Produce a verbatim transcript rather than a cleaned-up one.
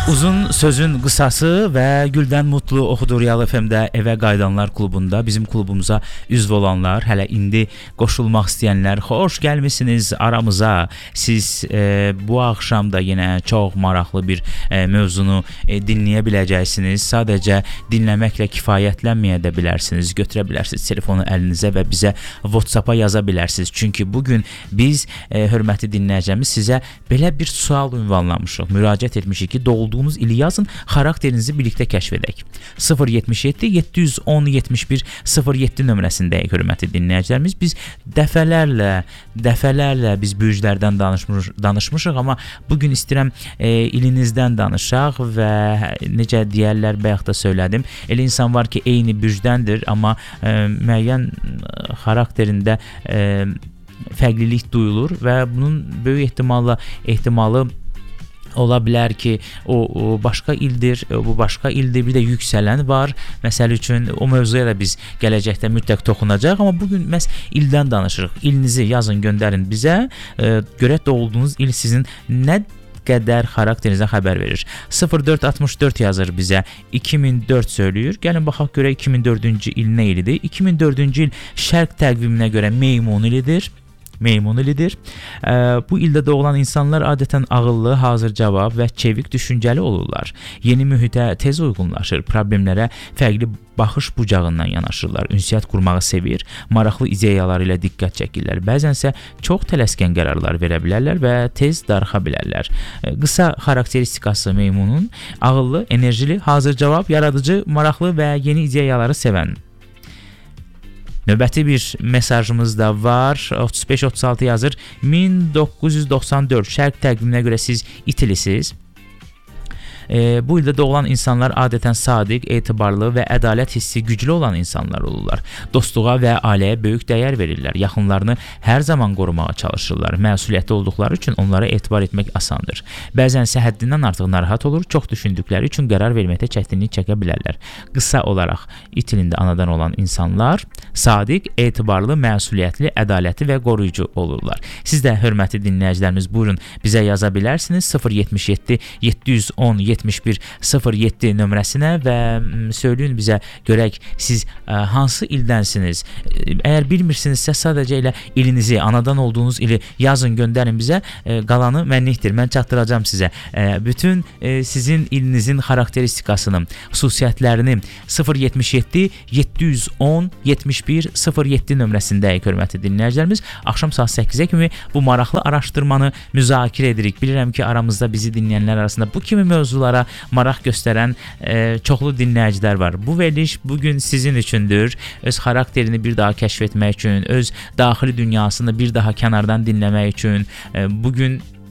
Uzun sözün qısası və Güldən Mutlu oxudu Real F M-də Evə Qayıdanlar klubunda. Bizim klubumuza üzv olanlar, hələ indi qoşulmaq istəyənlər, xoş gəlmisiniz aramıza. Siz e, bu axşam da yenə çox maraqlı bir e, mövzunu e, dinləyə biləcəksiniz. Sadəcə dinləməklə kifayətlənməyə də bilərsiniz. Götürə bilərsiniz telefonu əlinizə və bizə WhatsApp-a yaza bilərsiniz. Çünki bugün biz e, hörmətli dinləyəcəyimiz sizə belə bir sual ünvanlamışıq. Müraciət etmişik ki, doğulduğunuz ili yazın, xarakterinizi birlikdə kəşf edək. sıfır yetmiş yeddi yeddi yüz on yetmiş bir sıfır yeddi nömrəsindəyik hörmətli dinləyicilərimiz. Biz dəfələrlə, dəfələrlə biz bürclərdən danışmış, danışmışıq, amma bugün istəyirəm e, ilinizdən danışaq və necə deyərlər, bayaq da söylədim. Elə insan var ki, eyni bürcdəndir, amma e, müəyyən xarakterində e, fərqlilik duyulur və bunun böyük ehtimalla ehtimalı ola bilər ki, o, o başqa ildir, bu başqa ildir, bir də yüksələn var. Məsəl üçün o mövzuya da biz gələcəkdə mütləq toxunacaq, amma bugün məhz ildən danışırıq. İlinizi yazın, göndərin bizə. E, görə doğulduğunuz il sizin nə qədər xarakterinizdən xəbər verir. sıfır dörd altmış dörd yazır bizə, iki min dörd söylüyor. Gəlin baxaq görə iki min dördüncü il nə ilidir? iki min dördüncü il şərq təqviminə görə meymun ilidir. Meymun ilidir. E, bu ildə doğulan insanlar adətən ağıllı, hazır cavab və çevik düşüncəli olurlar. Yeni mühitə tez uyğunlaşır, problemlərə fərqli baxış bucağından yanaşırlar, ünsiyyət qurmağı sevir, maraqlı ideyaları ilə diqqət çəkirlər. Bəzənsə çox tələskən qərarlar verə bilərlər və tez darıxa bilərlər. E, qısa xarakteristikası meymunun ağıllı, enerjili, hazır cavab, yaradıcı, maraqlı və yeni ideyaları sevən. Növbəti bir mesajımız da var. otuz beş otuz altı yazır. min doqquz yüz doxsan dörd şərq təqviminə görə siz itilisiniz. E, bu ildə doğulan insanlar adətən sadiq, etibarlı və ədalət hissi güclü olan insanlar olurlar. Dostluğa və ailəyə böyük dəyər verirlər. Yaxınlarını hər zaman qorumağa çalışırlar. Məsuliyyətli olduqları üçün onlara etibar etmək asandır. Bəzən isə həddindən artıq narahat olur, çox düşündükləri üçün qərar verməkdə çətinlik çəkə bilərlər. Qısa olaraq it ilində anadan olan insanlar sadiq, etibarlı, məsuliyyətli, ədalətli və qoruyucu olurlar. Siz də hörmətli dinləyicilərimiz, buyurun bizə yaza bilərsiniz sıfır yetmiş yeddi yeddi yüz on yetmiş bir sıfır yeddi nömrəsinə və söyləyin bizə, görək siz ə, hansı ildənsiniz. Əgər bilmirsinizsə sadəcə elə ilinizi, anadan olduğunuz ili yazın, göndərin bizə. Ə, qalanı mənlikdir. Mən çatdıracağam sizə. Ə, bütün ə, sizin ilinizin xarakteristikasını, xüsusiyyətlərini sıfır yetmiş yeddi yeddi yüz on yetmiş bir sıfır yeddi nömrəsindəyik hörmətli dinləyicilərimiz. Axşam saat səkkizə kimi bu maraqlı araşdırmanı müzakirə edirik. Bilirəm ki, aramızda bizi dinləyənlər arasında bu kimi mövzulara maraq göstərən e, çoxlu dinləyicilər var. Bu veriliş bugün sizin üçündür. Öz xarakterini bir daha kəşf etmək üçün, öz daxili dünyasını bir daha kənardan dinləmək üçün. E, bugün